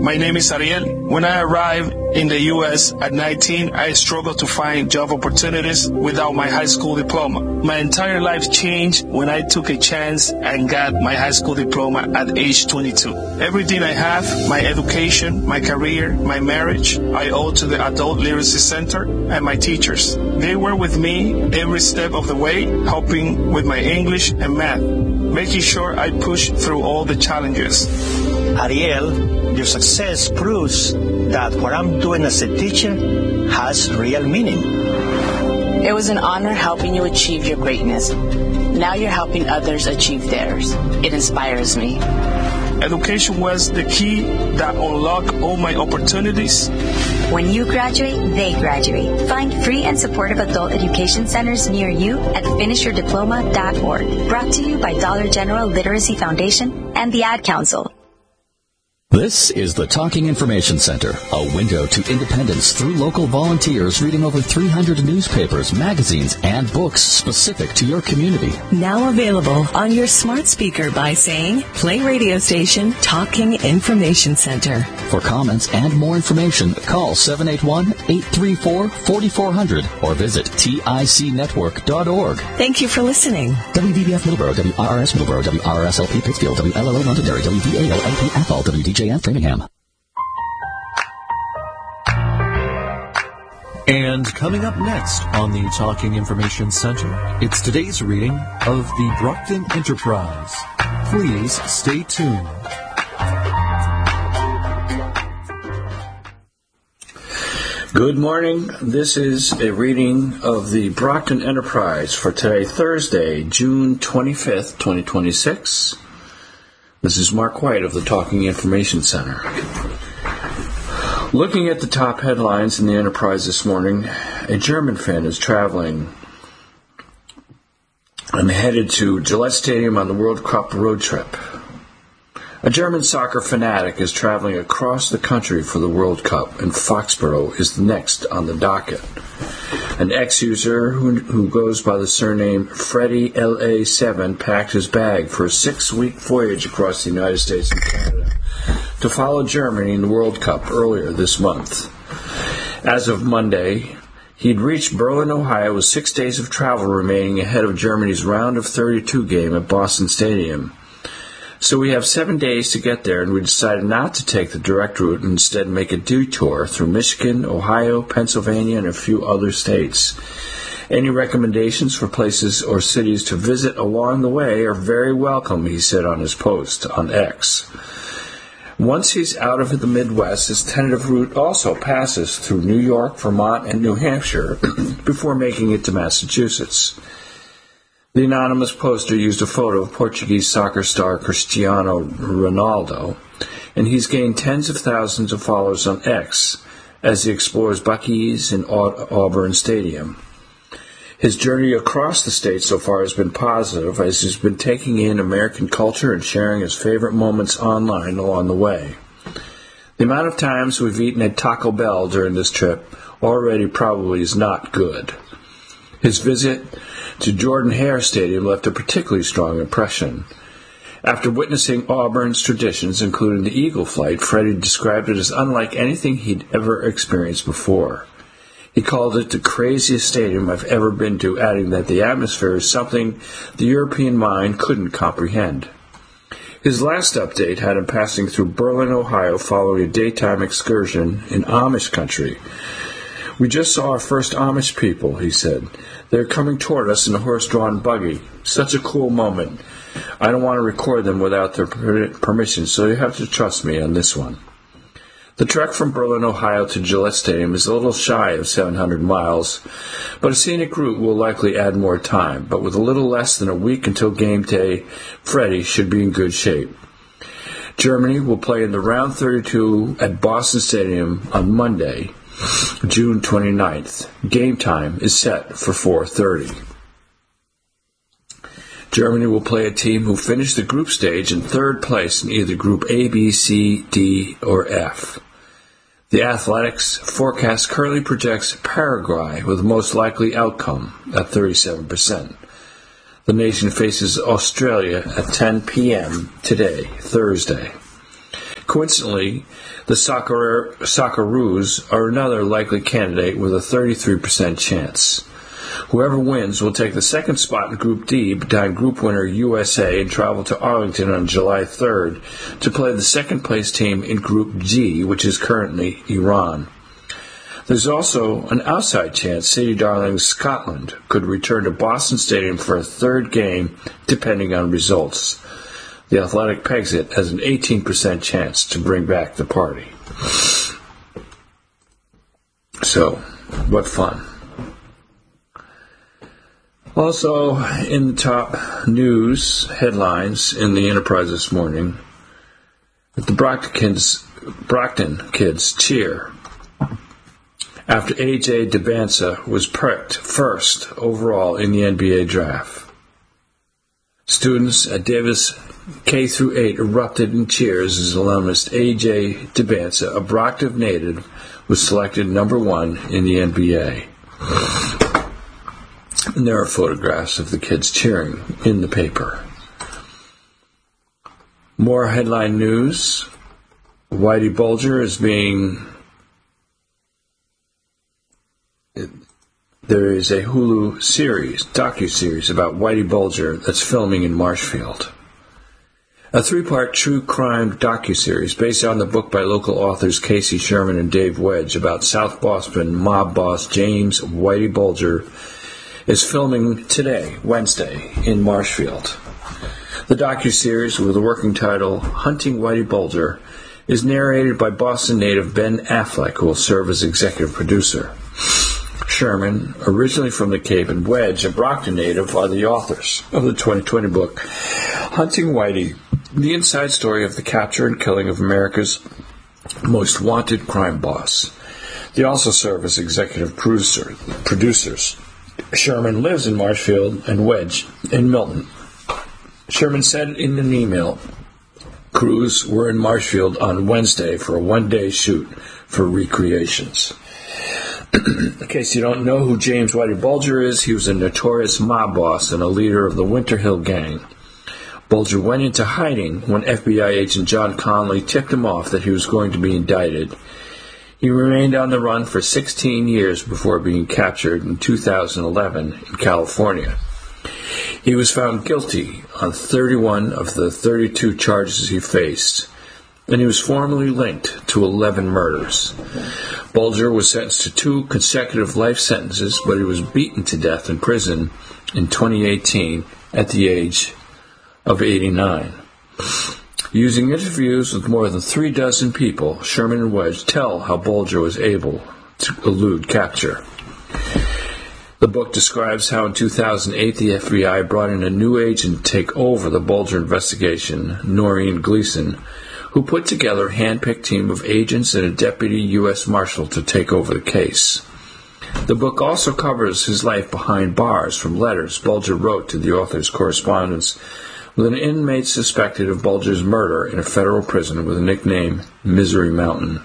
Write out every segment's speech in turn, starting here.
My name is Ariel. When I arrived in the U.S. at 19, I struggled to find job opportunities without my high school diploma. My entire life changed when I took a chance and got my high school diploma at age 22. Everything I have, my education, my career, my marriage, I owe to the Adult Literacy Center and my teachers. They were with me every step of the way, helping with my English and math, making sure I pushed through all the challenges. Ariel, your success proves that what I'm doing as a teacher has real meaning. It was an honor helping you achieve your greatness. Now you're helping others achieve theirs. It inspires me. Education was the key that unlocked all my opportunities. When you graduate, they graduate. Find free and supportive adult education centers near you at finishyourdiploma.org. Brought to you by Dollar General Literacy Foundation and the Ad Council. This is the Talking Information Center, a window to independence through local volunteers reading over 300 newspapers, magazines, and books specific to your community. Now available on your smart speaker by saying, play radio station Talking Information Center. For comments and more information, call 781-834-4400 or visit ticnetwork.org. Thank you for listening. WVBF Middleborough, WRRS Middleborough, WRSLP Pittsfield, WLLO Londonderry, WVALNP Athol, WDJF Framingham. And coming up next on the Talking Information Center, it's today's reading of the Brockton Enterprise. Please stay tuned. Good morning. This is a reading of the Brockton Enterprise for today, Thursday, June 25th, 2026. This is Mark White of the Talking Information Center. Looking at the top headlines in the Enterprise this morning, a German fan is traveling and headed to Gillette Stadium on the World Cup road trip. A German soccer fanatic is traveling across the country for the World Cup, and Foxborough is next on the docket. An ex-user who goes by the surname Freddy LA7 packed his bag for a 6-week voyage across the United States and Canada to follow Germany in the World Cup earlier this month. As of Monday, he'd reached Berlin, Ohio with 6 days of travel remaining ahead of Germany's round of 32 game at Boston Stadium. So we have 7 days to get there, and we decided not to take the direct route and instead make a detour through Michigan, Ohio, Pennsylvania, and a few other states. Any recommendations for places or cities to visit along the way are very welcome, he said on his post on X. Once he's out of the Midwest, his tentative route also passes through New York, Vermont, and New Hampshire before making it to Massachusetts. The anonymous poster used a photo of Portuguese soccer star Cristiano Ronaldo, and he's gained tens of thousands of followers on X as he explores Buc-ee's and Auburn Stadium. His journey across the state so far has been positive, as he's been taking in American culture and sharing his favorite moments online along the way. The amount of times we've eaten at Taco Bell during this trip already probably is not good. His visit to Jordan-Hare Stadium left a particularly strong impression. After witnessing Auburn's traditions, including the Eagle flight, Freddie described it as unlike anything he'd ever experienced before. He called it the craziest stadium I've ever been to, adding that the atmosphere is something the European mind couldn't comprehend. His last update had him passing through Berlin, Ohio, following a daytime excursion in Amish country. We just saw our first Amish people, he said. They're coming toward us in a horse-drawn buggy. Such a cool moment. I don't want to record them without their permission, so you have to trust me on this one. The trek from Berlin, Ohio to Gillette Stadium is a little shy of 700 miles, but a scenic route will likely add more time. But with a little less than a week until game day, Freddie should be in good shape. Germany will play in the round 32 at Boston Stadium on Monday, June 29th. Game time is set for 4:30. Germany will play a team who finished the group stage in third place in either Group A, B, C, D, or F. The Athletics forecast currently projects Paraguay with the most likely outcome at 37%. The nation faces Australia at 10 p.m. today, Thursday. Coincidentally, the Socceroos are another likely candidate with a 33% chance. Whoever wins will take the second spot in Group D behind group winner USA and travel to Arlington on July 3rd to play the second-place team in Group G, which is currently Iran. There's also an outside chance City Darlings Scotland could return to Boston Stadium for a third game, depending on results. The Athletic pegs it as an 18% chance to bring back the party. So, what fun. Also, in the top news headlines in the Enterprise this morning, the Brockton kids cheer after A.J. Dybantsa was picked first overall in the NBA draft. Students at Davis K-8 erupted in cheers as alumnus A.J. Dybantsa, a Brockton native, was selected number 1 in the NBA. And there are photographs of the kids cheering in the paper. More headline news. Whitey Bulger is being... There is a Hulu docu-series about Whitey Bulger that's filming in Marshfield. A 3-part true crime docu-series based on the book by local authors Casey Sherman and Dave Wedge about South Boston mob boss James Whitey Bulger is filming today, Wednesday, in Marshfield. The docu-series, with the working title Hunting Whitey Bulger, is narrated by Boston native Ben Affleck, who will serve as executive producer. Sherman, originally from the Cape, and Wedge, a Brockton native, are the authors of the 2020 book Hunting Whitey, the inside story of the capture and killing of America's most wanted crime boss. They also serve as executive producers. Sherman lives in Marshfield and Wedge in Milton. Sherman said in an email, crews were in Marshfield on Wednesday for a one-day shoot for recreations. In case you don't know who James Whitey Bulger is, he was a notorious mob boss and a leader of the Winter Hill Gang. Bulger went into hiding when FBI agent John Conley tipped him off that he was going to be indicted. He remained on the run for 16 years before being captured in 2011 in California. He was found guilty on 31 of the 32 charges he faced, and he was formally linked to 11 murders. Bulger was sentenced to 2 consecutive life sentences, but he was beaten to death in prison in 2018 at the age of 89. Using interviews with more than 36 people, Sherman and Wedge tell how Bulger was able to elude capture. The book describes how in 2008 the FBI brought in a new agent to take over the Bulger investigation, Noreen Gleason, who put together a hand-picked team of agents and a deputy U.S. Marshal to take over the case. The book also covers his life behind bars, from letters Bulger wrote to the author's correspondence with an inmate suspected of Bulger's murder in a federal prison with the nickname Misery Mountain.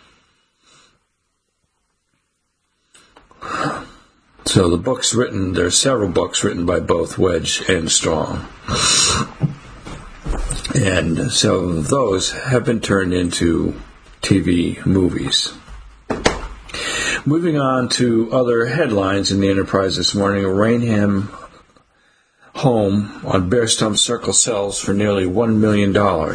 So the book's written, there are several books written by both Wedge and Strong. And so those have been turned into TV movies. Moving on to other headlines in the Enterprise this morning, a Raynham home on Bear Stump Circle sells for nearly $1 million.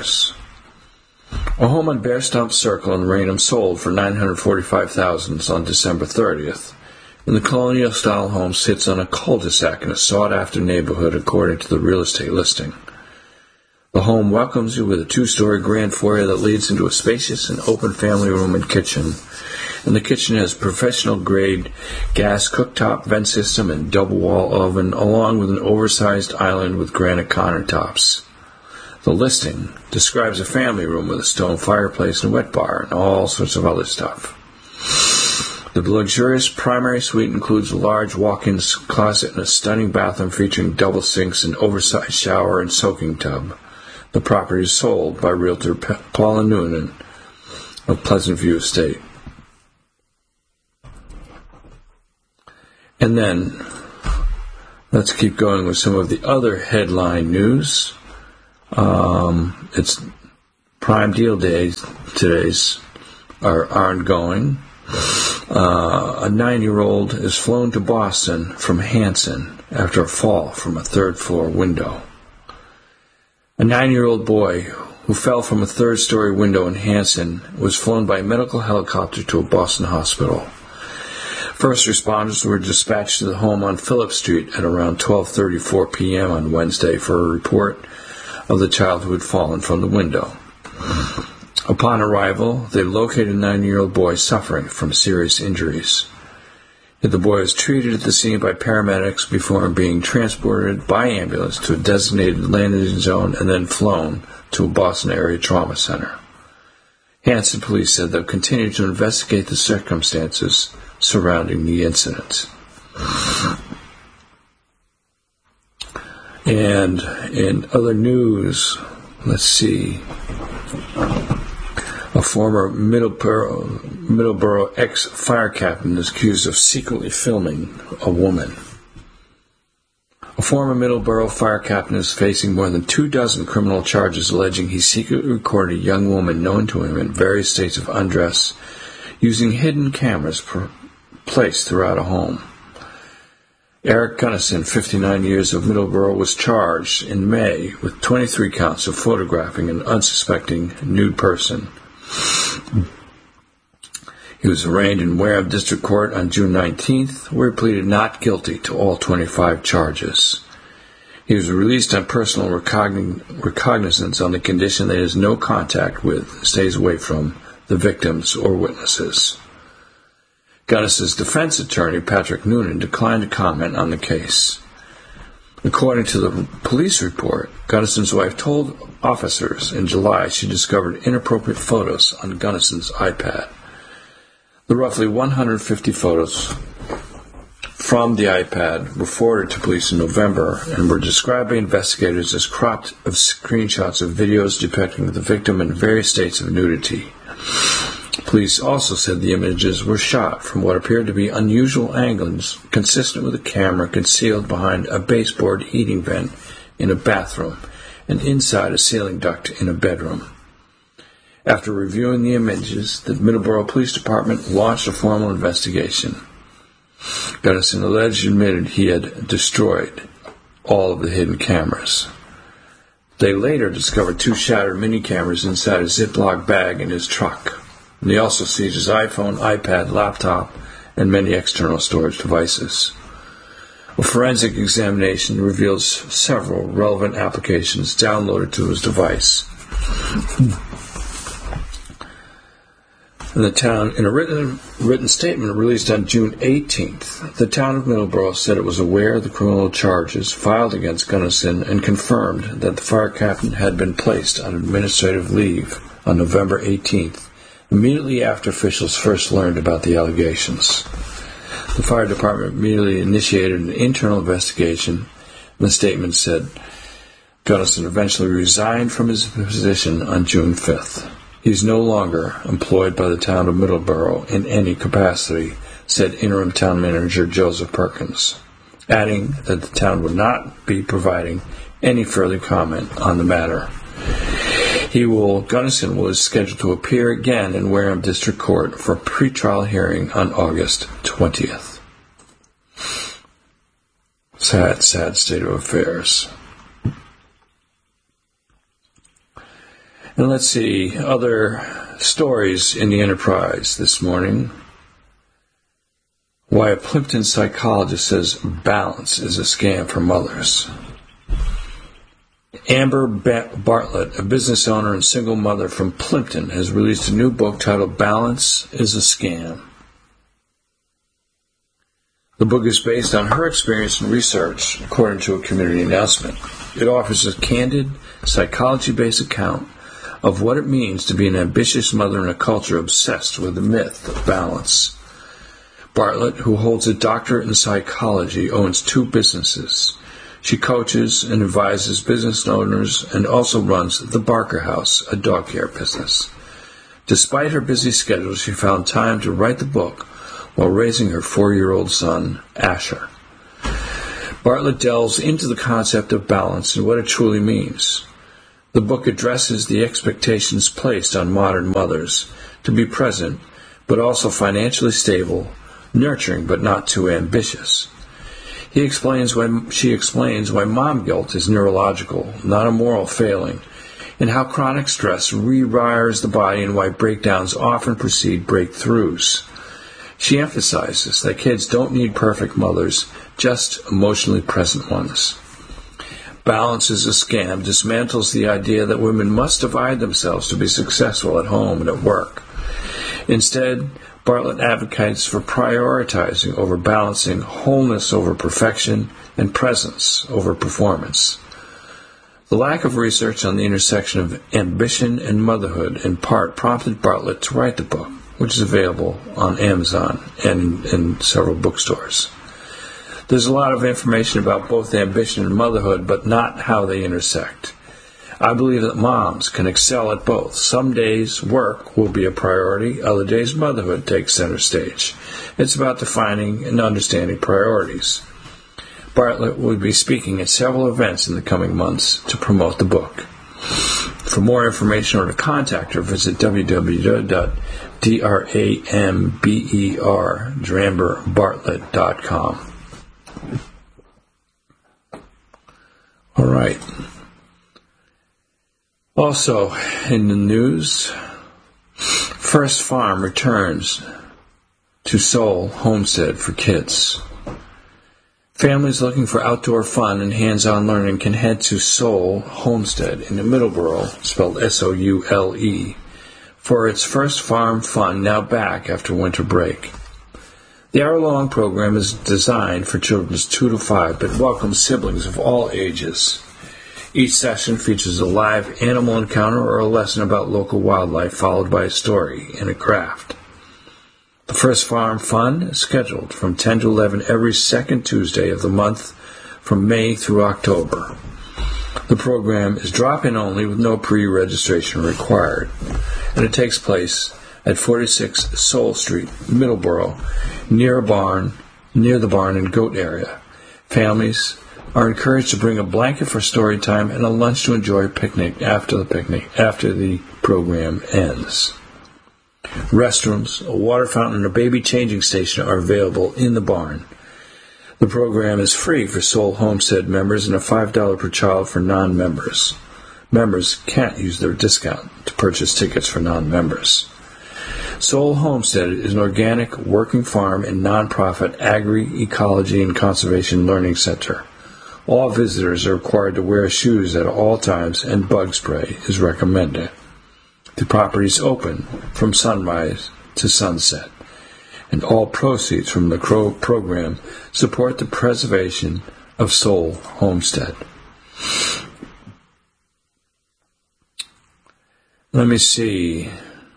A home on Bear Stump Circle in Raynham sold for $945,000 on December 30th. And the colonial-style home sits on a cul-de-sac in a sought-after neighborhood, according to the real estate listing. The home welcomes you with a 2-story grand foyer that leads into a spacious and open family room and kitchen. And the kitchen has professional-grade gas cooktop, vent system, and double-wall oven, along with an oversized island with granite countertops. The listing describes a family room with a stone fireplace and wet bar and all sorts of other stuff. The luxurious primary suite includes a large walk-in closet and a stunning bathroom featuring double sinks, an oversized shower, and soaking tub. The property is sold by realtor Paula Noonan of Pleasant View Estate. And then, let's keep going with some of the other headline news. It's Prime Deal Days today's are ongoing. A 9-year-old is flown to Boston from Hanson after a fall from a third-floor window. A 9-year-old boy who fell from a third-story window in Hanson was flown by a medical helicopter to a Boston hospital. First responders were dispatched to the home on Phillips Street at around 12:34 p.m. on Wednesday for a report of the child who had fallen from the window. Upon arrival, they located a 9-year-old boy suffering from serious injuries. The boy was treated at the scene by paramedics before being transported by ambulance to a designated landing zone and then flown to a Boston area trauma center. Hanson police said they'll continue to investigate the circumstances surrounding the incident. And in other news, let's see. A former Middleborough ex-fire captain is accused of secretly filming a woman. A former Middleborough fire captain is facing more than 24 criminal charges alleging he secretly recorded a young woman known to him in various states of undress using hidden cameras placed throughout a home. Eric Gunnison, 59 years of Middleborough, was charged in May with 23 counts of photographing an unsuspecting nude person. He was arraigned in Wareham District Court on June 19th, where he pleaded not guilty to all 25 charges. He was released on personal recognizance on the condition that he has no contact with, stays away from, the victims or witnesses. Gunnison's defense attorney, Patrick Noonan, declined to comment on the case. According to the police report, Gunnison's wife told officers in July she discovered inappropriate photos on Gunnison's iPad. The roughly 150 photos from the iPad were forwarded to police in November and were described by investigators as cropped of screenshots of videos depicting the victim in various states of nudity. Police also said the images were shot from what appeared to be unusual angles consistent with a camera concealed behind a baseboard heating vent in a bathroom and inside a ceiling duct in a bedroom. After reviewing the images, the Middleborough Police Department launched a formal investigation. Gunnison allegedly admitted he had destroyed all of the hidden cameras. They later discovered 2 shattered mini cameras inside a Ziploc bag in his truck. And they also seized his iPhone, iPad, laptop, and many external storage devices. A forensic examination reveals several relevant applications downloaded to his device. In a written statement released on June 18th, the town of Middleborough said it was aware of the criminal charges filed against Gunnison and confirmed that the fire captain had been placed on administrative leave on November 18th, immediately after officials first learned about the allegations. The fire department immediately initiated an internal investigation, and the statement said Gunnison eventually resigned from his position on June 5th. He is no longer employed by the town of Middleborough in any capacity, said interim town manager Joseph Perkins, adding that the town would not be providing any further comment on the matter. Gunnison was scheduled to appear again in Wareham District Court for a pretrial hearing on August 20th. Sad, sad state of affairs. And let's see, other stories in the Enterprise this morning. Why a Plimpton psychologist says balance is a scam for mothers. Amber Bartlett, a business owner and single mother from Plimpton, has released a new book titled Balance is a Scam. The book is based on her experience and research, according to a community announcement. It offers a candid, psychology-based account of what it means to be an ambitious mother in a culture obsessed with the myth of balance. Bartlett, who holds a doctorate in psychology, owns 2 businesses. She coaches and advises business owners and also runs the Barker House, a dog care business. Despite her busy schedule, she found time to write the book while raising her 4-year-old son, Asher. Bartlett delves into the concept of balance and what it truly means. The book addresses the expectations placed on modern mothers to be present, but also financially stable, nurturing but not too ambitious. She explains why mom guilt is neurological, not a moral failing, and how chronic stress rewires the body and why breakdowns often precede breakthroughs. She emphasizes that kids don't need perfect mothers, just emotionally present ones. Balance is a Scam dismantles the idea that women must divide themselves to be successful at home and at work. Instead, Bartlett advocates for prioritizing over balancing, wholeness over perfection, and presence over performance. The lack of research on the intersection of ambition and motherhood in part prompted Bartlett to write the book, which is available on Amazon and in several bookstores. There's a lot of information about both ambition and motherhood, but not how they intersect. I believe that moms can excel at both. Some days work will be a priority, other days motherhood takes center stage. It's about defining and understanding priorities. Bartlett will be speaking at several events in the coming months to promote the book. For more information or to contact her, visit www.dramberbartlett.com. All right. Also, in the news, First Farm returns to Soul Homestead for kids. Families looking for outdoor fun and hands-on learning can head to Soul Homestead in Middleborough, spelled S-O-U-L-E, for its First Farm Fun, now back after winter break. The hour-long program is designed for children 2 to 5, but welcomes siblings of all ages. Each session features a live animal encounter or a lesson about local wildlife, followed by a story and a craft. The First Farm Fun is scheduled from 10 to 11 every second Tuesday of the month from May through October. The program is drop-in only with no pre-registration required, and it takes place at 46 Soul Street, Middleborough, near the barn and goat area. Families are encouraged to bring a blanket for story time and a lunch to enjoy a picnic after the program ends. Restrooms, a water fountain, and a baby changing station are available in the barn. The program is free for Soul Homestead members and a $5 per child for non-members. Members can't use their discount to purchase tickets for non-members. Soul Homestead is an organic working farm and nonprofit agri-ecology and conservation learning center. All visitors are required to wear shoes at all times, and bug spray is recommended. The property is open from sunrise to sunset, and all proceeds from the program support the preservation of Soul Homestead. Let me see.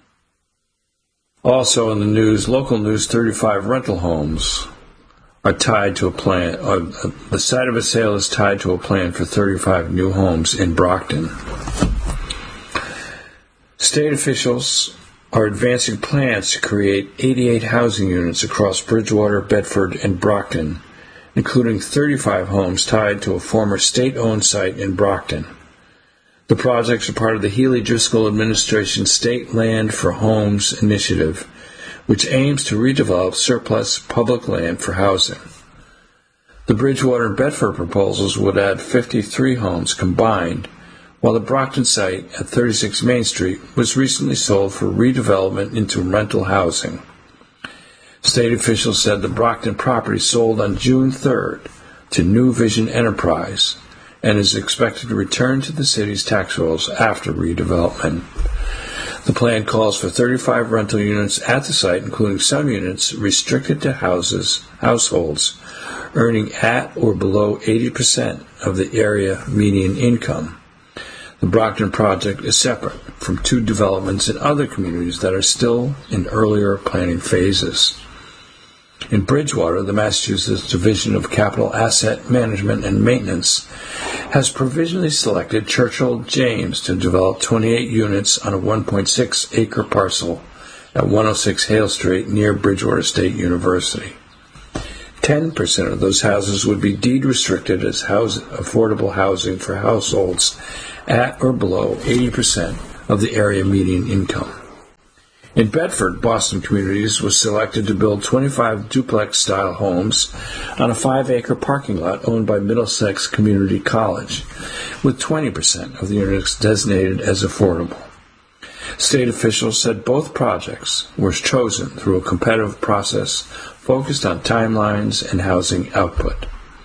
Also in the news, local news, 35 rental homes are tied to a plan. The site of a sale is tied to a plan for 35 new homes in Brockton. State officials are advancing plans to create 88 housing units across Bridgewater, Bedford, and Brockton, including 35 homes tied to a former state-owned site in Brockton. The projects are part of the Healy Driscoll administration State Land for Homes initiative, which aims to redevelop surplus public land for housing. The Bridgewater and Bedford proposals would add 53 homes combined, while the Brockton site at 36 Main Street was recently sold for redevelopment into rental housing. State officials said the Brockton property sold on June 3rd to New Vision Enterprise and is expected to return to the city's tax rolls after redevelopment. The plan calls for 35 rental units at the site, including some units restricted to households earning at or below 80% of the area median income. The Brockton project is separate from 2 developments in other communities that are still in earlier planning phases. In Bridgewater, the Massachusetts Division of Capital Asset Management and Maintenance has provisionally selected Churchill James to develop 28 units on a 1.6-acre parcel at 106 Hale Street near Bridgewater State University. 10% of those houses would be deed restricted as affordable housing for households at or below 80% of the area median income. In Bedford, Boston Communities was selected to build 25 duplex-style homes on a 5-acre parking lot owned by Middlesex Community College, with 20% of the units designated as affordable. State officials said both projects were chosen through a competitive process focused on timelines and housing output.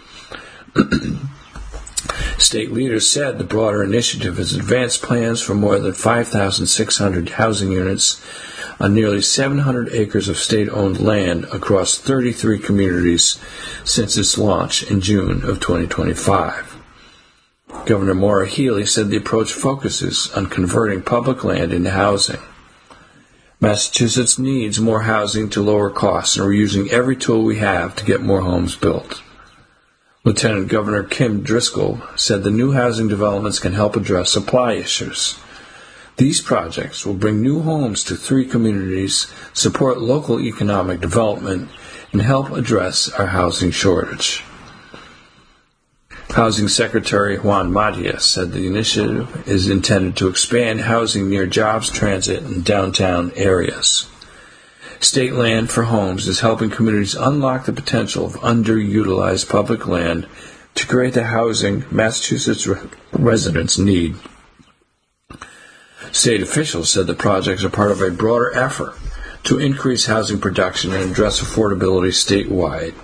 State leaders said the broader initiative has advanced plans for more than 5,600 housing units on nearly 700 acres of state-owned land across 33 communities since its launch in June of 2025. Governor Maura Healey said the approach focuses on converting public land into housing. Massachusetts needs more housing to lower costs, and we're using every tool we have to get more homes built. Lieutenant Governor Kim Driscoll said the new housing developments can help address supply issues. These projects will bring new homes to 3 communities, support local economic development, and help address our housing shortage. Housing Secretary Juan Matias said the initiative is intended to expand housing near jobs, transit, and downtown areas. State land for homes is helping communities unlock the potential of underutilized public land to create the housing Massachusetts residents need. State officials said the projects are part of a broader effort to increase housing production and address affordability statewide.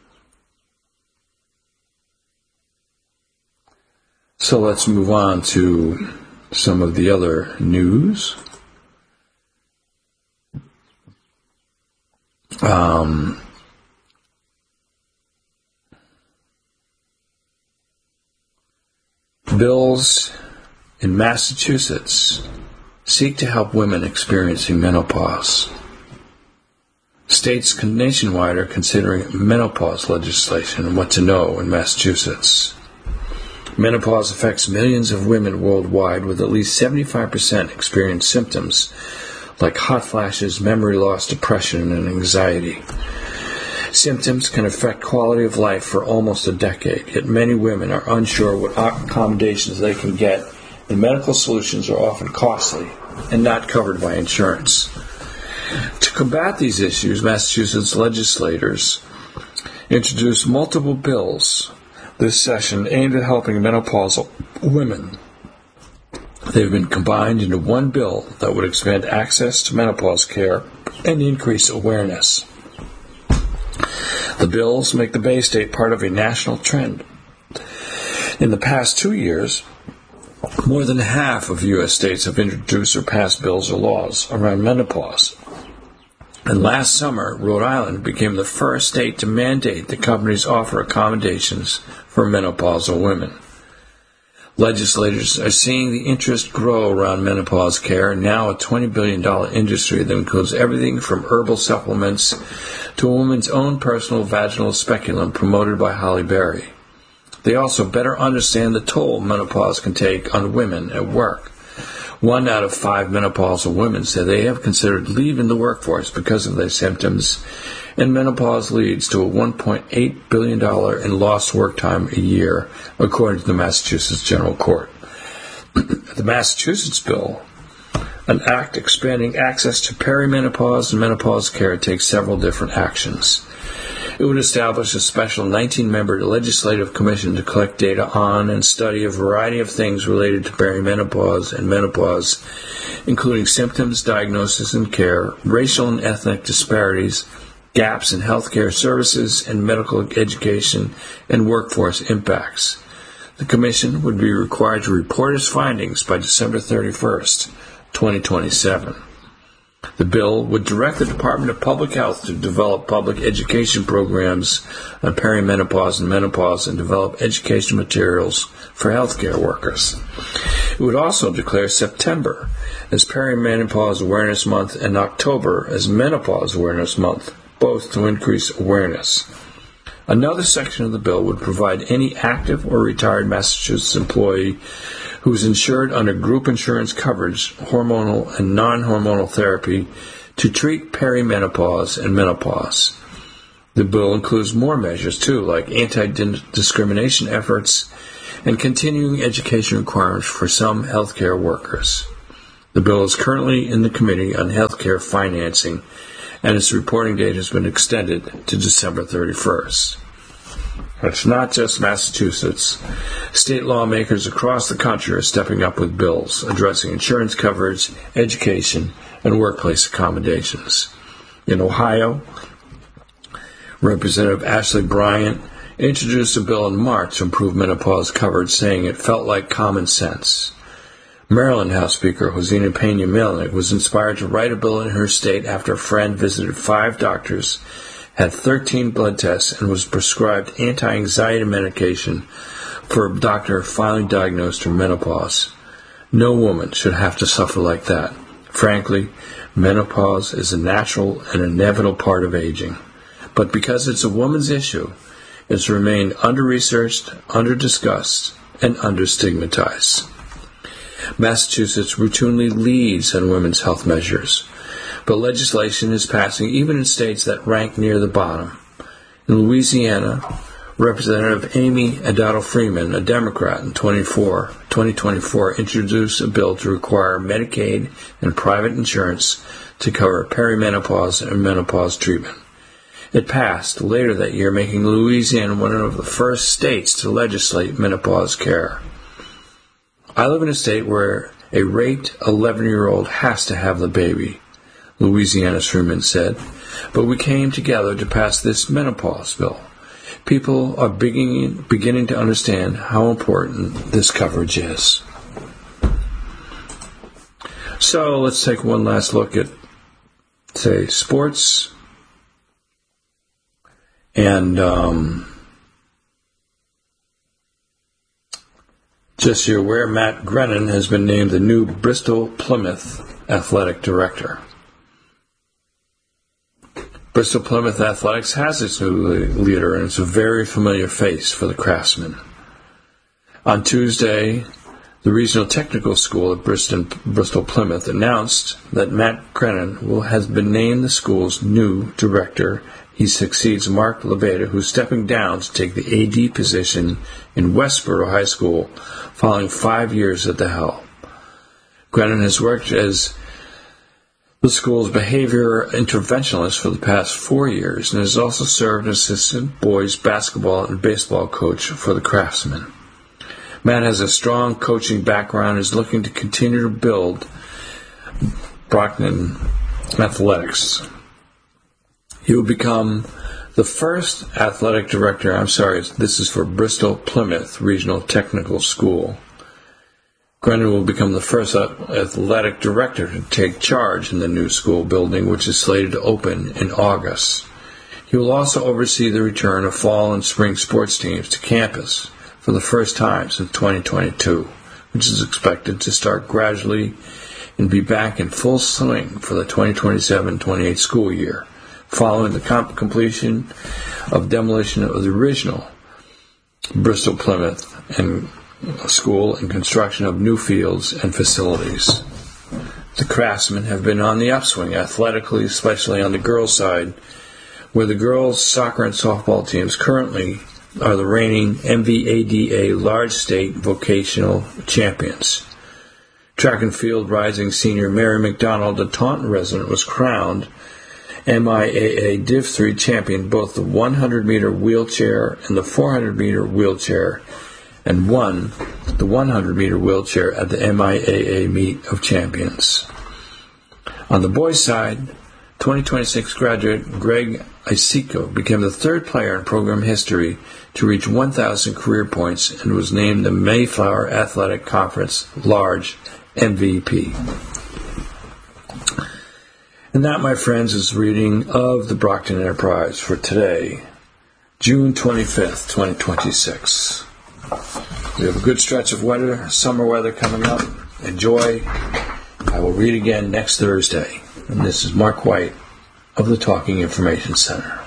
So let's move on to some of the other news. Bills in Massachusetts seek to help women experiencing menopause. States nationwide are considering menopause legislation and what to know in Massachusetts. Menopause affects millions of women worldwide, with at least 75% experience symptoms like hot flashes, memory loss, depression, and anxiety. Symptoms can affect quality of life for almost a decade, yet many women are unsure what accommodations they can get, and medical solutions are often costly and not covered by insurance. To combat these issues, Massachusetts legislators introduced multiple bills this session aimed at helping menopausal women. They've been combined into one bill that would expand access to menopause care and increase awareness. The bills make the Bay State part of a national trend. In the past 2 years, more than half of U.S. states have introduced or passed bills or laws around menopause. And last summer, Rhode Island became the first state to mandate that companies offer accommodations for menopausal women. Legislators are seeing the interest grow around menopause care, now a $20 billion industry that includes everything from herbal supplements to a woman's own personal vaginal speculum promoted by Holly Berry. They also better understand the toll menopause can take on women at work. 1 out of 5 menopausal women say they have considered leaving the workforce because of their symptoms, and menopause leads to a $1.8 billion in lost work time a year, according to the Massachusetts General Court. The Massachusetts bill, an act expanding access to perimenopause and menopause care, takes several different actions. It would establish a special 19-member legislative commission to collect data on and study a variety of things related to perimenopause and menopause, including symptoms, diagnosis, and care, racial and ethnic disparities, gaps in healthcare services and medical education, and workforce impacts. The commission would be required to report its findings by December 31st, 2027. The bill would direct the Department of Public Health to develop public education programs on perimenopause and menopause and develop education materials for healthcare workers. It would also declare September as Perimenopause Awareness Month and October as Menopause Awareness Month, both to increase awareness. Another section of the bill would provide any active or retired Massachusetts employee who is insured under group insurance coverage, hormonal and non-hormonal therapy to treat perimenopause and menopause. The bill includes more measures, too, like anti-discrimination efforts and continuing education requirements for some healthcare workers. The bill is currently in the Committee on Healthcare Financing, and its reporting date has been extended to December 31st. It's not just Massachusetts. State lawmakers across the country are stepping up with bills addressing insurance coverage, education, and workplace accommodations. In Ohio, Representative Ashley Bryant introduced a bill in March to improve menopause coverage, saying it felt like common sense. Maryland House Speaker Josina Pena-Melnick was inspired to write a bill in her state after a friend visited 5 doctors, had 13 blood tests, and was prescribed anti-anxiety medication for a doctor finally diagnosed her menopause. No woman should have to suffer like that. Frankly, menopause is a natural and inevitable part of aging. But because it's a woman's issue, it's remained under-researched, under-discussed, and under-stigmatized. Massachusetts routinely leads on women's health measures, but legislation is passing even in states that rank near the bottom. In Louisiana, Representative Amy Adado Freeman, a Democrat in 2024, introduced a bill to require Medicaid and private insurance to cover perimenopause and menopause treatment. It passed later that year, making Louisiana one of the first states to legislate menopause care. I live in a state where a raped 11-year-old has to have the baby, Louisiana's Freeman said, but we came together to pass this menopause bill. People are beginning to understand how important this coverage is. So let's take one last look at, say, sports. And just so you're aware, Matt Grennan has been named the new Bristol Plymouth Athletic Director. Bristol Plymouth Athletics has its new leader, and it's a very familiar face for the Craftsman. On Tuesday, the Regional Technical School at Bristol Plymouth announced that Matt Grennan has been named the school's new director. He succeeds Mark Levada, who's stepping down to take the AD position in Westboro High School following 5 years at the helm. Grennan has worked as the school's behavior interventionist for the past 4 years and has also served as assistant boys basketball and baseball coach for the Craftsmen. Matt has a strong coaching background and is looking to continue to build Brockton Athletics. He will become the first athletic director, this is for Bristol Plymouth Regional Technical School. Grennan will become the first athletic director to take charge in the new school building, which is slated to open in August. He will also oversee the return of fall and spring sports teams to campus for the first time since 2022, which is expected to start gradually and be back in full swing for the 2027-28 school year, following the completion of demolition of the original Bristol Plymouth and school and construction of new fields and facilities. The Craftsmen have been on the upswing athletically, especially on the girls' side, where the girls' soccer and softball teams currently are the reigning MVADA large state vocational champions. Track and field rising senior Mary McDonald, a Taunton resident, was crowned MIAA Div 3 champion, both the 100-meter wheelchair and the 400-meter wheelchair, and won the 100-meter wheelchair at the MIAA Meet of Champions. On the boys' side, 2026 graduate Greg Isico became the third player in program history to reach 1,000 career points and was named the Mayflower Athletic Conference Large MVP. And that, my friends, is reading of the Brockton Enterprise for today, June 25th, 2026. We have a good stretch of summer weather coming up. Enjoy. I will read again next Thursday. And this is Mark White of the Talking Information Center.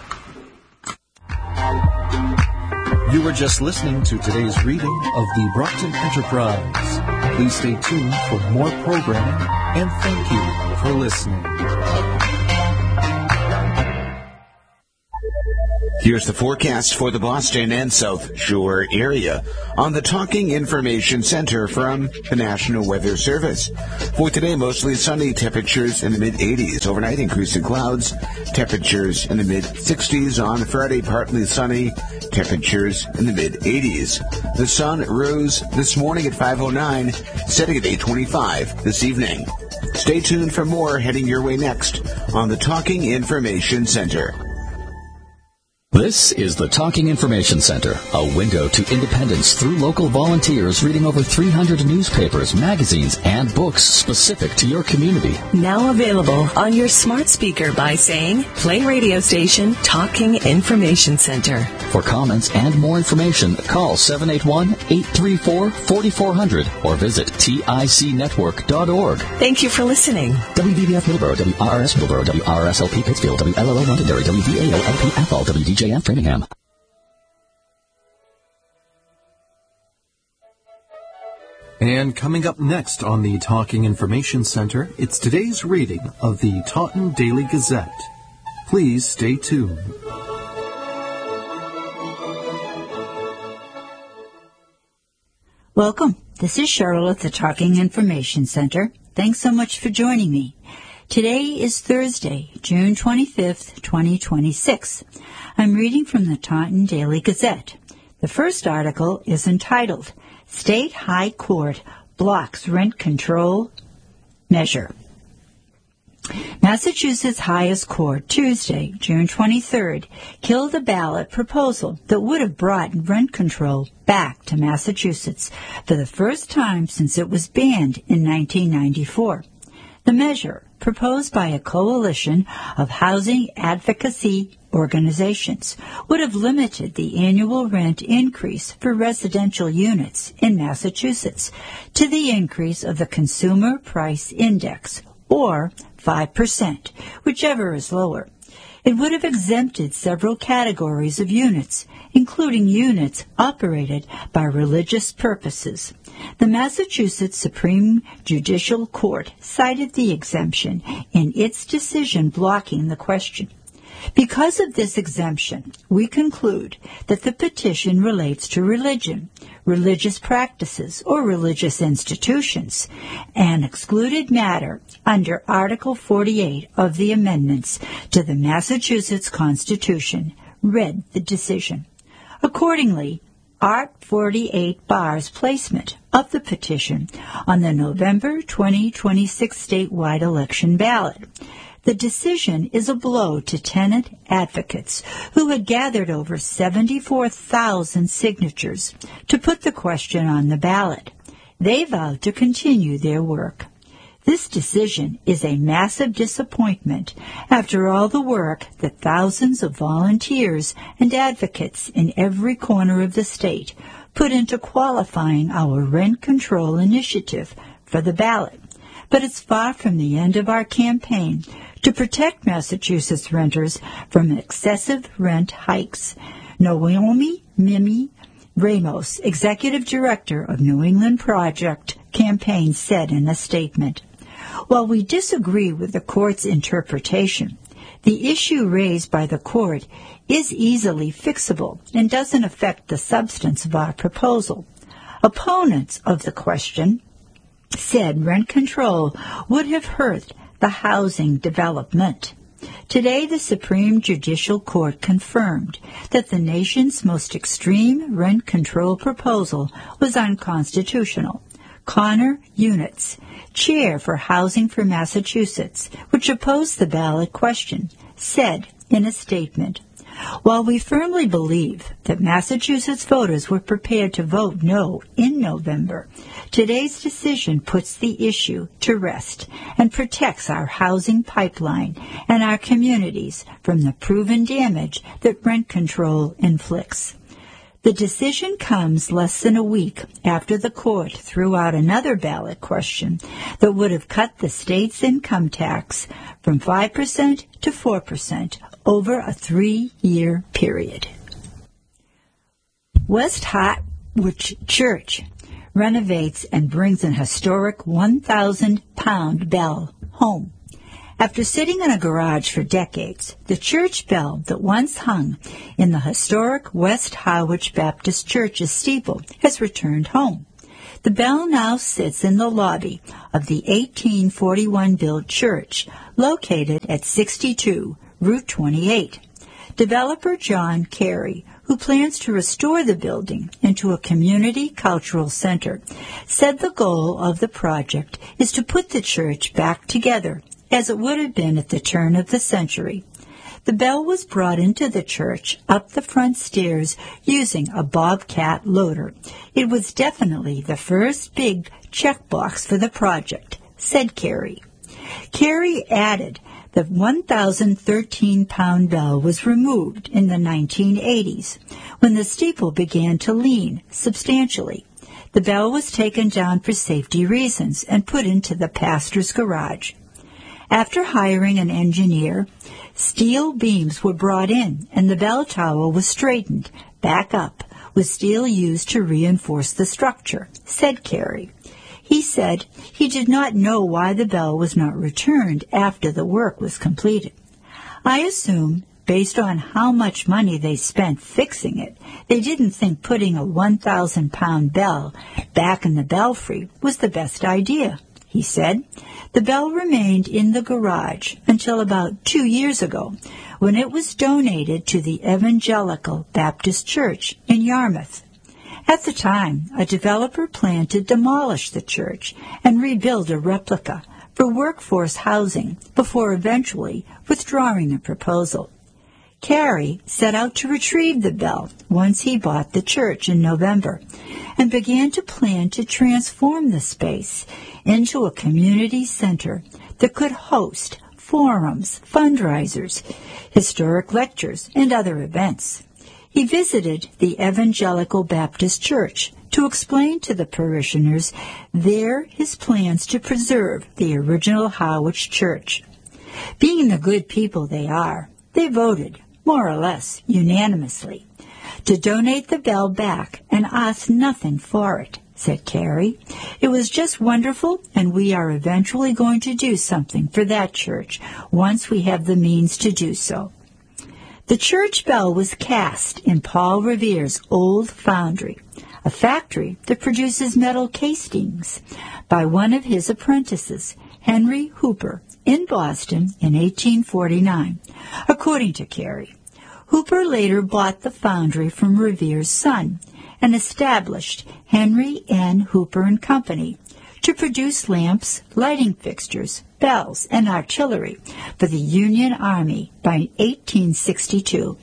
You were just listening to today's reading of the Brockton Enterprise. Please stay tuned for more programming, and thank you for listening. Here's the forecast for the Boston and South Shore area on the Talking Information Center from the National Weather Service. For today, mostly sunny, temperatures in the mid-80s. Overnight, increase in clouds, temperatures in the mid-60s. On Friday, partly sunny, temperatures in the mid-80s. The sun rose this morning at 5:09, setting at 8:25 this evening. Stay tuned for more heading your way next on the Talking Information Center. This is the Talking Information Center, a window to independence through local volunteers reading over 300 newspapers, magazines, and books specific to your community. Now available on your smart speaker by saying, play radio station Talking Information Center. For comments and more information, call 781-834-4400 or visit ticnetwork.org. Thank you for listening. WBBF Middleborough, WRS Middleborough, WRSLP Pittsfield, WLLO Londonderry, WVAO-LP Athol, WDJF Framingham. And coming up next on the Talking Information Center, it's today's reading of the Taunton Daily Gazette. Please stay tuned. Welcome. This is Cheryl at the Talking Information Center. Thanks so much for joining me. Today is Thursday, June 25th, 2026. I'm reading from the Taunton Daily Gazette. The first article is entitled, State High Court Blocks Rent Control Measure. Massachusetts highest court Tuesday, June 23rd, killed a ballot proposal that would have brought rent control back to Massachusetts for the first time since it was banned in 1994. The measure, proposed by a coalition of housing advocacy organizations, would have limited the annual rent increase for residential units in Massachusetts to the increase of the Consumer Price Index, or 5%, whichever is lower. It would have exempted several categories of units, including units operated by religious purposes. The Massachusetts Supreme Judicial Court cited the exemption in its decision blocking the question. Because of this exemption, we conclude that the petition relates to religion, religious practices, or religious institutions, an excluded matter under Article 48 of the amendments to the Massachusetts Constitution, read the decision. Accordingly, Art 48 bars placement of the petition on the November 2026 statewide election ballot. The decision is a blow to tenant advocates who had gathered over 74,000 signatures to put the question on the ballot. They vowed to continue their work. This decision is a massive disappointment after all the work that thousands of volunteers and advocates in every corner of the state put into qualifying our rent control initiative for the ballot. But it's far from the end of our campaign to protect Massachusetts renters from excessive rent hikes. Naomi Mimi Ramos, Executive Director of New England Project Campaign, said in a statement, "While we disagree with the court's interpretation, the issue raised by the court is easily fixable and doesn't affect the substance of our proposal. Opponents of the question said rent control would have hurt the housing development. Today, the Supreme Judicial Court confirmed that the nation's most extreme rent control proposal was unconstitutional. Connor Units, chair for Housing for Massachusetts, which opposed the ballot question, said in a statement, "While we firmly believe that Massachusetts voters were prepared to vote no in November, today's decision puts the issue to rest and protects our housing pipeline and our communities from the proven damage that rent control inflicts." The decision comes less than a week after the court threw out another ballot question that would have cut the state's income tax from 5% to 4% over a 3-year period. West Hartwich Church renovates and brings an historic 1,000-pound bell home. After sitting in a garage for decades, the church bell that once hung in the historic West Harwich Baptist Church's steeple has returned home. The bell now sits in the lobby of the 1841-built church, located at 62 Route 28. Developer John Carey, who plans to restore the building into a community cultural center, said the goal of the project is to put the church back together as it would have been at the turn of the century. The bell was brought into the church up the front stairs using a Bobcat loader. It was definitely the first big checkbox for the project, said Carey. Carey added the 1,013-pound bell was removed in the 1980s, when the steeple began to lean substantially. The bell was taken down for safety reasons and put into the pastor's garage. After hiring an engineer, steel beams were brought in and the bell tower was straightened back up with steel used to reinforce the structure, said Carey. He said he did not know why the bell was not returned after the work was completed. I assume, based on how much money they spent fixing it, they didn't think putting a 1,000-pound bell back in the belfry was the best idea, he said. The bell remained in the garage until about 2 years ago, when it was donated to the Evangelical Baptist Church in Yarmouth. At the time, a developer planned to demolish the church and rebuild a replica for workforce housing before eventually withdrawing the proposal. Carey set out to retrieve the bell once he bought the church in November and began to plan to transform the space into a community center that could host forums, fundraisers, historic lectures, and other events. He visited the Evangelical Baptist Church to explain to the parishioners there his plans to preserve the original Harwich Church. Being the good people they are, they voted, more or less unanimously, to donate the bell back and asked nothing for it, said Carey. It was just wonderful, and we are eventually going to do something for that church once we have the means to do so. The church bell was cast in Paul Revere's old foundry, a factory that produces metal castings, by one of his apprentices, Henry Hooper, in Boston in 1849, according to Carey. Hooper later bought the foundry from Revere's son and established Henry N. Hooper and Company to produce lamps, lighting fixtures, bells, and artillery for the Union Army by 1862.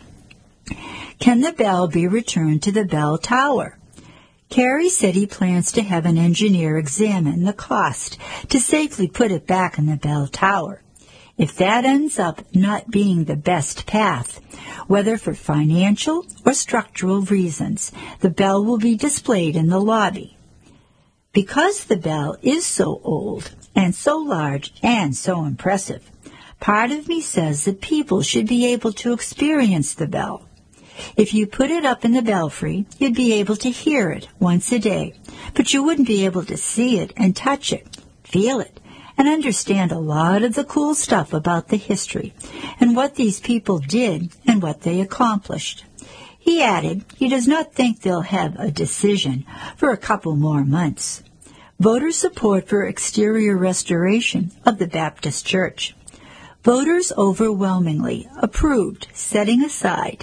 Can the bell be returned to the bell tower? Carey said he plans to have an engineer examine the cost to safely put it back in the bell tower. If that ends up not being the best path, whether for financial or structural reasons, the bell will be displayed in the lobby. Because the bell is so old and so large and so impressive, part of me says that people should be able to experience the bell. If you put it up in the belfry, you'd be able to hear it once a day, but you wouldn't be able to see it and touch it, feel it, and understand a lot of the cool stuff about the history and what these people did and what they accomplished. He added he does not think they'll have a decision for a couple more months. Voter support for exterior restoration of the Baptist Church. Voters overwhelmingly approved setting aside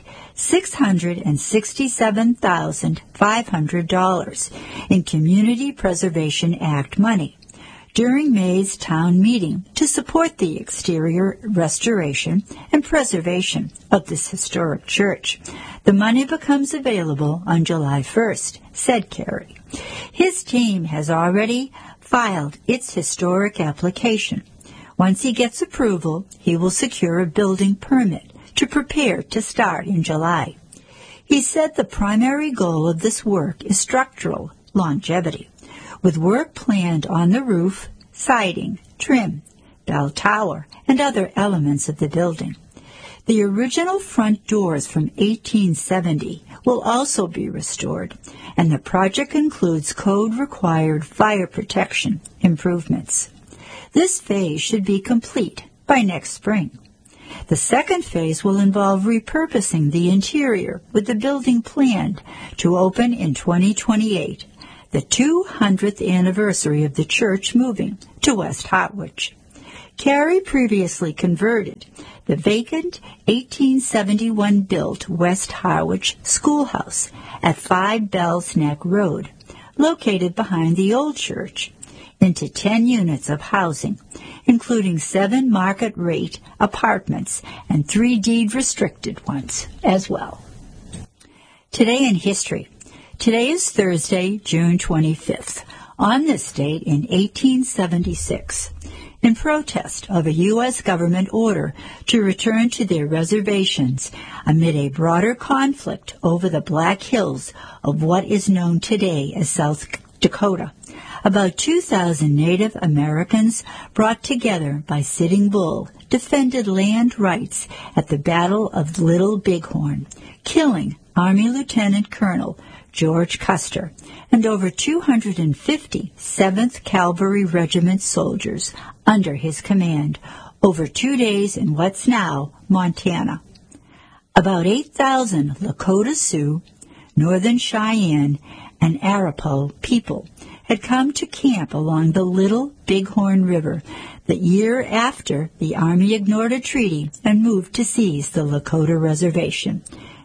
$667,500 in Community Preservation Act money during May's town meeting to support the exterior restoration and preservation of this historic church. The money becomes available on July 1st, said Carey. His team has already filed its historic application. Once he gets approval, he will secure a building permit to prepare to start in July. He said the primary goal of this work is structural longevity, with work planned on the roof, siding, trim, bell tower, and other elements of the building. The original front doors from 1870 will also be restored, and the project includes code-required fire protection improvements. This phase should be complete by next spring. The second phase will involve repurposing the interior, with the building planned to open in 2028, the 200th anniversary of the church moving to West Harwich. Cary previously converted the vacant 1871-built West Harwich Schoolhouse at 5 Bells Neck Road, located behind the old church, into 10 units of housing, including 7 market-rate apartments and 3 deed-restricted ones as well. Today in history. Today is Thursday, June 25th. On this date in 1876, in protest of a U.S. government order to return to their reservations amid a broader conflict over the Black Hills of what is known today as South Dakota, about 2,000 Native Americans brought together by Sitting Bull defended land rights at the Battle of Little Bighorn, killing Army Lieutenant Colonel George Custer and over 250 7th Cavalry Regiment soldiers under his command over 2 days in what's now Montana. About 8,000 Lakota Sioux, Northern Cheyenne, and Arapaho people had come to camp along the Little Bighorn River the year after the Army ignored a treaty and moved to seize the Lakota Reservation.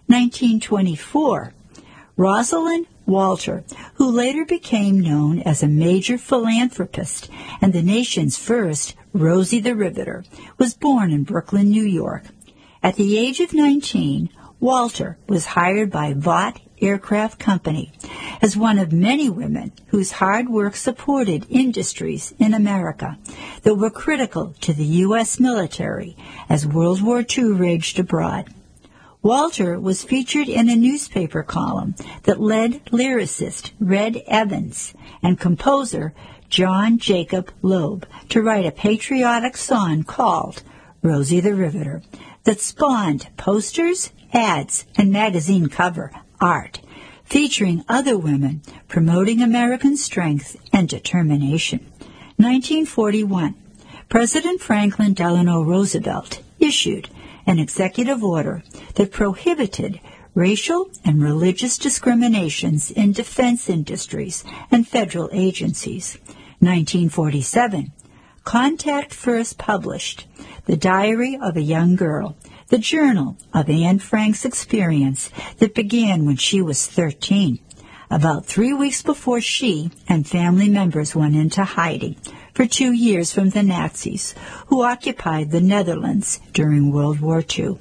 1924, Rosalind Walter, who later became known as a major philanthropist and the nation's first Rosie the Riveter, was born in Brooklyn, New York. At the age of 19, Walter was hired by Vought Aircraft Company as one of many women whose hard work supported industries in America that were critical to the U.S. military as World War II raged abroad. Walter was featured in a newspaper column that led lyricist Red Evans and composer John Jacob Loeb to write a patriotic song called Rosie the Riveter that spawned posters, ads, and magazine cover art featuring other women promoting American strength and determination. 1941, President Franklin Delano Roosevelt issued an executive order that prohibited racial and religious discriminations in defense industries and federal agencies. 1947, Contact first published The Diary of a Young Girl, the journal of Anne Frank's experience that began when she was 13, about 3 weeks before she and family members went into hiding for 2 years from the Nazis, who occupied the Netherlands during World War II.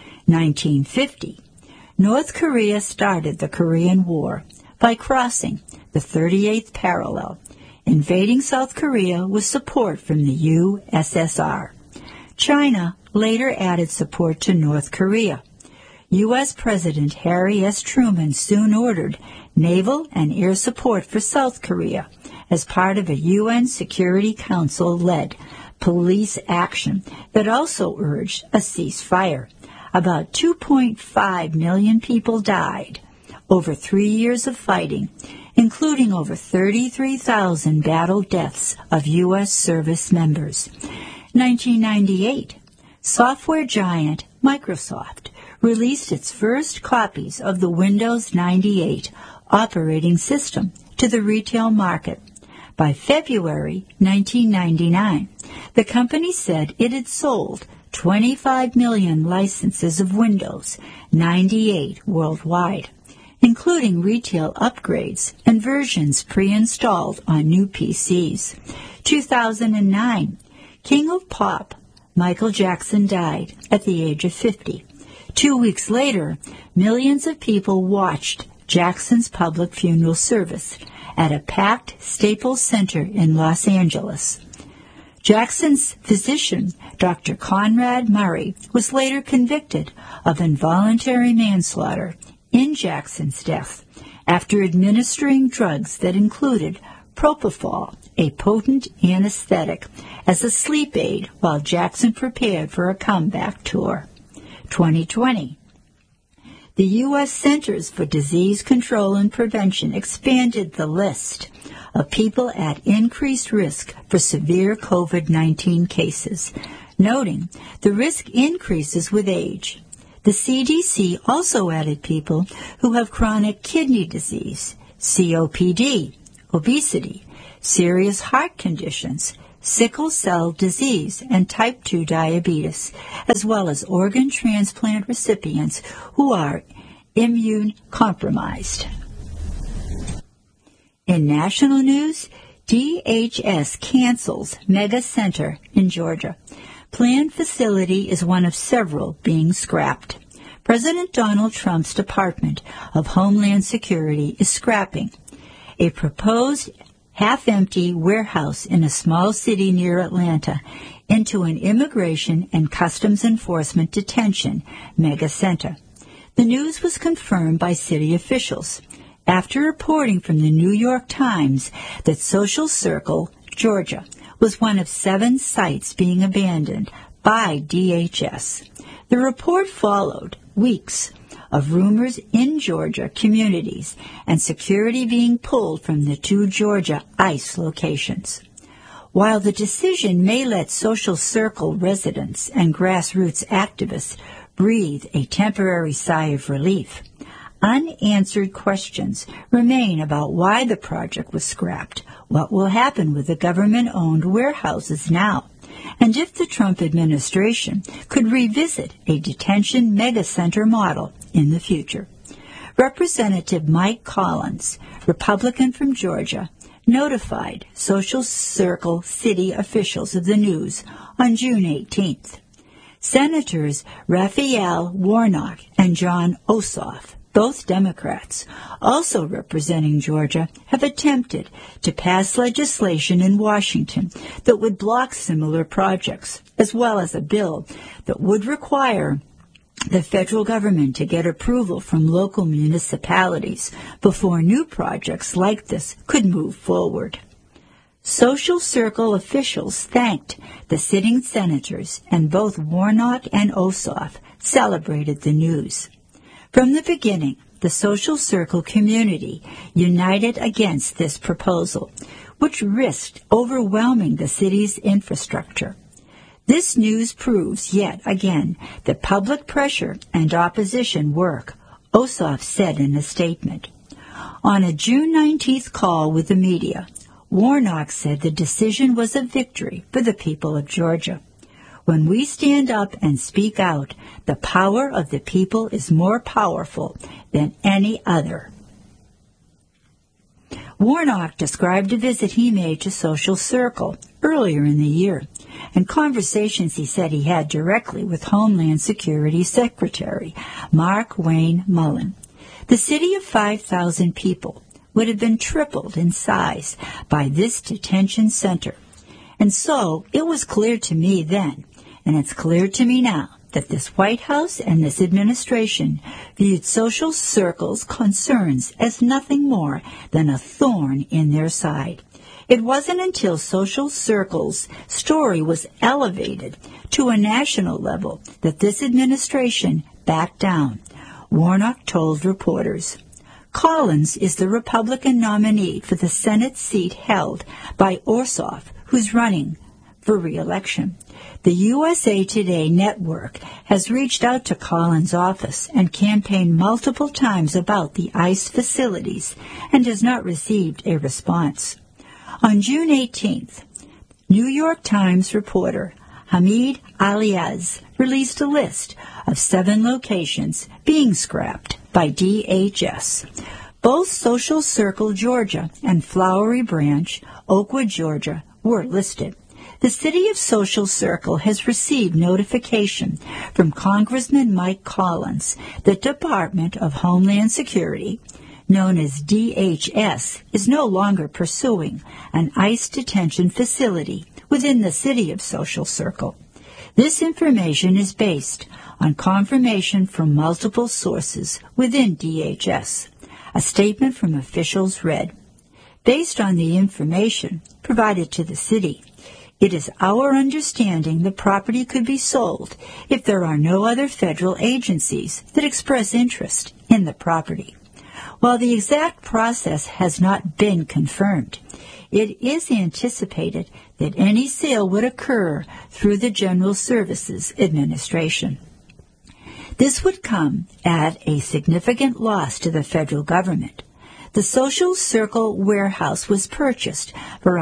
1950, North Korea started the Korean War by crossing the 38th parallel, invading South Korea with support from the USSR. China later added support to North Korea. U.S. President Harry S. Truman soon ordered naval and air support for South Korea as part of a UN Security Council-led police action that also urged a ceasefire. About 2.5 million people died over 3 years of fighting, including over 33,000 battle deaths of U.S. service members. 1998, software giant Microsoft released its first copies of the Windows 98 operating system to the retail market. By February 1999, the company said it had sold 25 million licenses of Windows 98 worldwide, including retail upgrades and versions pre-installed on new PCs. 2009, King of Pop, Michael Jackson died at the age of 50. 2 weeks later, millions of people watched Jackson's public funeral service at a packed Staples Center in Los Angeles. Jackson's physician, Dr. Conrad Murray, was later convicted of involuntary manslaughter in Jackson's death after administering drugs that included propofol, a potent anesthetic, as a sleep aid while Jackson prepared for a comeback tour. 2020. The U.S. Centers for Disease Control and Prevention expanded the list of people at increased risk for severe COVID-19 cases. noting the risk increases with age. The CDC also added people who have chronic kidney disease, COPD, obesity, serious heart conditions, sickle cell disease, and type 2 diabetes, as well as organ transplant recipients who are immune compromised. In national news, DHS cancels mega center in Georgia. Planned facility is one of several being scrapped. President Donald Trump's Department of Homeland Security is scrapping a proposed half-empty warehouse in a small city near Atlanta into an immigration and customs enforcement detention mega center. The news was confirmed by city officials after reporting from the New York Times that Social Circle, Georgia, was one of 7 sites being abandoned by DHS. The report followed weeks of rumors in Georgia communities and security being pulled from the 2 Georgia ICE locations. While the decision may let Social Circle residents and grassroots activists breathe a temporary sigh of relief, unanswered questions remain about why the project was scrapped, what will happen with the government-owned warehouses now, and if the Trump administration could revisit a detention megacenter model in the future. Representative Mike Collins, Republican from Georgia, notified Social Circle city officials of the news on June 18th. Senators Raphael Warnock and Jon Ossoff, both Democrats, also representing Georgia, have attempted to pass legislation in Washington that would block similar projects, as well as a bill that would require the federal government to get approval from local municipalities before new projects like this could move forward. Social Circle officials thanked the sitting senators, and both Warnock and Ossoff celebrated the news. From the beginning, the Social Circle community united against this proposal, which risked overwhelming the city's infrastructure. This news proves yet again that public pressure and opposition work, Ossoff said in a statement. On a June 19th call with the media, Warnock said the decision was a victory for the people of Georgia. When we stand up and speak out, the power of the people is more powerful than any other. Warnock described a visit he made to Social Circle earlier in the year and conversations he said he had directly with Homeland Security Secretary Mark Wayne Mullen. The city of 5,000 people would have been tripled in size by this detention center. And so it was clear to me then, and it's clear to me now, that this White House and this administration viewed Social Circle's concerns as nothing more than a thorn in their side. It wasn't until Social Circle's story was elevated to a national level that this administration backed down, Warnock told reporters. Collins is the Republican nominee for the Senate seat held by Ossoff, who's running for re-election. The USA Today network has reached out to Collins' office and campaigned multiple times about the ICE facilities and has not received a response. On June 18th, New York Times reporter Hamid Aliaz released a list of 7 locations being scrapped by DHS. Both Social Circle, Georgia, and Flowery Branch, Oakwood, Georgia, were listed. The city of Social Circle has received notification from Congressman Mike Collins that Department of Homeland Security, known as DHS, is no longer pursuing an ICE detention facility within the city of Social Circle. This information is based on confirmation from multiple sources within DHS. A statement from officials read, "Based on the information provided to the city, it is our understanding the property could be sold if there are no other federal agencies that express interest in the property. While the exact process has not been confirmed, it is anticipated that any sale would occur through the General Services Administration. This would come at a significant loss to the federal government. The Social Circle warehouse was purchased for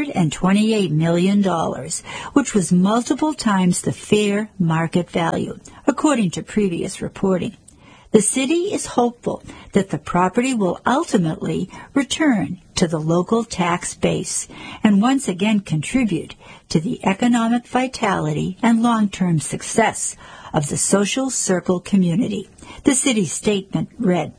$128 million, which was multiple times the fair market value, according to previous reporting. The city is hopeful that the property will ultimately return to the local tax base and once again contribute to the economic vitality and long-term success of the Social Circle community. The city statement read,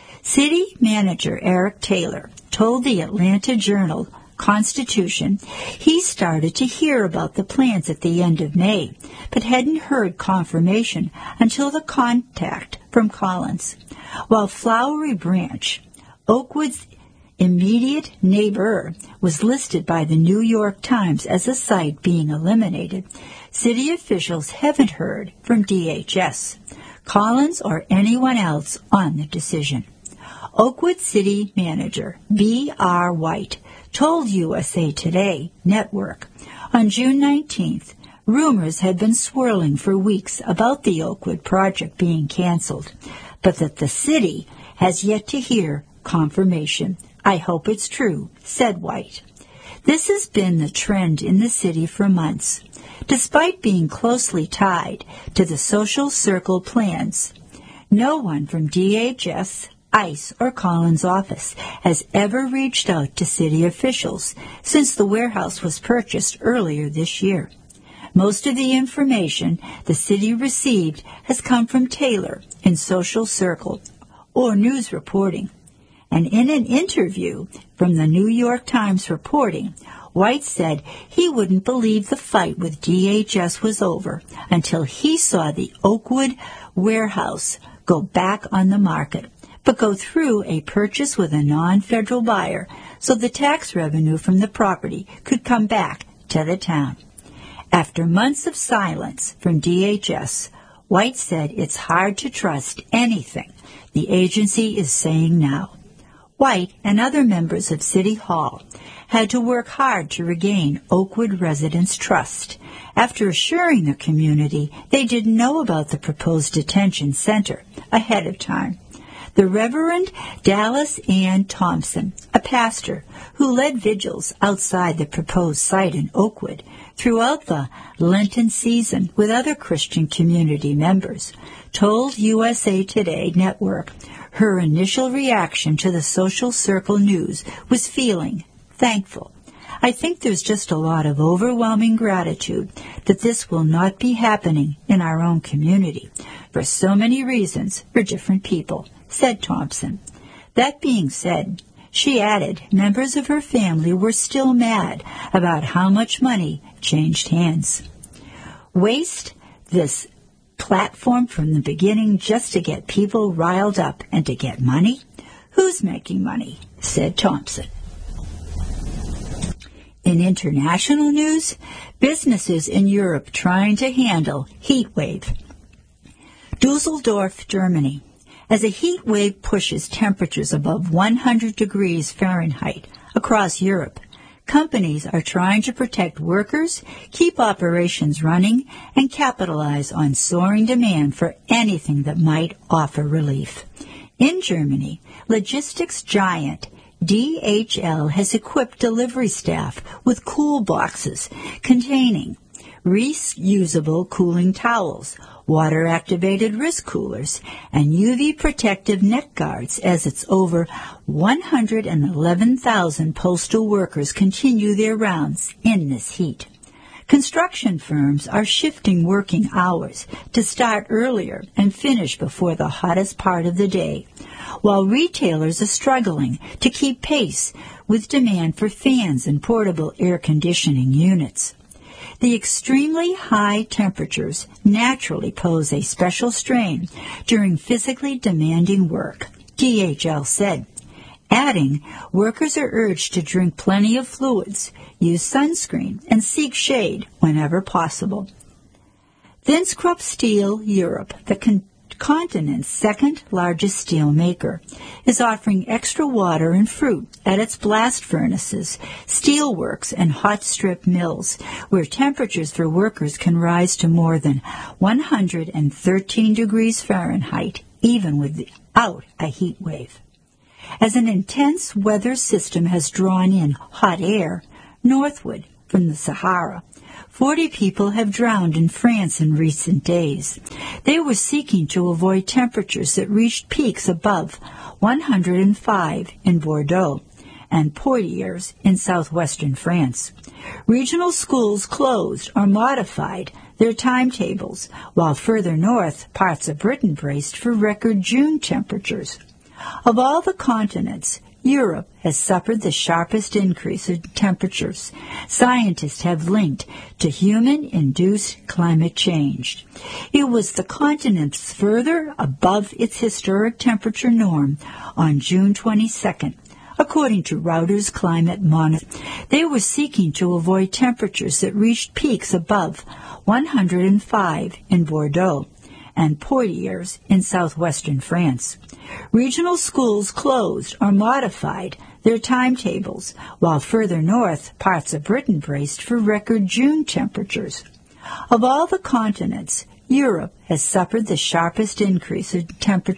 City Manager Eric Taylor told the Atlanta Journal-Constitution he started to hear about the plans at the end of May, but hadn't heard confirmation until the contact from Collins. While Flowery Branch, Oakwood's immediate neighbor, was listed by the New York Times as a site being eliminated, city officials haven't heard from DHS, Collins, or anyone else on the decision. Oakwood City Manager B.R. White told USA Today Network on June 19th, rumors had been swirling for weeks about the Oakwood project being canceled, but that the city has yet to hear confirmation. I hope it's true, said White. This has been the trend in the city for months. Despite being closely tied to the Social Circle plans, no one from DHS, ICE, or Collins' office has ever reached out to city officials since the warehouse was purchased earlier this year. Most of the information the city received has come from Taylor in Social Circle or news reporting. And in an interview from the New York Times reporting, White said he wouldn't believe the fight with DHS was over until he saw the Oakwood warehouse go back on the market, but go through a purchase with a non-federal buyer so the tax revenue from the property could come back to the town. After months of silence from DHS, White said it's hard to trust anything the agency is saying now. White and other members of City Hall had to work hard to regain Oakwood residents' trust after assuring the community they didn't know about the proposed detention center ahead of time. The Reverend Dallas Ann Thompson, a pastor who led vigils outside the proposed site in Oakwood throughout the Lenten season with other Christian community members, told USA Today Network her initial reaction to the Social Circle news was feeling thankful. I think there's just a lot of overwhelming gratitude that this will not be happening in our own community for so many reasons for different people, said Thompson. That being said, she added members of her family were still mad about how much money changed hands. Waste this platform from the beginning just to get people riled up and to get money? Who's making money? Said Thompson. In international news, businesses in Europe trying to handle heat wave. Dusseldorf, Germany. As a heat wave pushes temperatures above 100 degrees Fahrenheit across Europe, companies are trying to protect workers, keep operations running, and capitalize on soaring demand for anything that might offer relief. In Germany, logistics giant DHL has equipped delivery staff with cool boxes containing reusable cooling towels, water-activated wrist coolers, and UV protective neck guards as its over 111,000 postal workers continue their rounds in this heat. Construction firms are shifting working hours to start earlier and finish before the hottest part of the day, while retailers are struggling to keep pace with demand for fans and portable air conditioning units. The extremely high temperatures naturally pose a special strain during physically demanding work, DHL said, adding workers are urged to drink plenty of fluids, use sunscreen, and seek shade whenever possible. Thinskrop Steel Europe, the continent's second largest steel maker, is offering extra water and fruit at its blast furnaces, steelworks, and hot strip mills, where temperatures for workers can rise to more than 113 degrees Fahrenheit, even without a heat wave. As an intense weather system has drawn in hot air northward from the Sahara, 40 people have drowned in France in recent days. They were seeking to avoid temperatures that reached peaks above 105 in Bordeaux and Poitiers in southwestern France. Regional schools closed or modified their timetables, while further north, parts of Britain braced for record June temperatures. Of all the continents, Europe has suffered the sharpest increase in temperatures. Scientists have linked to human-induced climate change. It was the continent's further above its historic temperature norm on June 22nd. According to Reuters Climate Monitor, they were seeking to avoid temperatures that reached peaks above 105 in Bordeaux and Poitiers in southwestern France. Regional schools closed or modified their timetables, while further north, parts of Britain braced for record June temperatures. Of all the continents, Europe has suffered the sharpest increase in temperature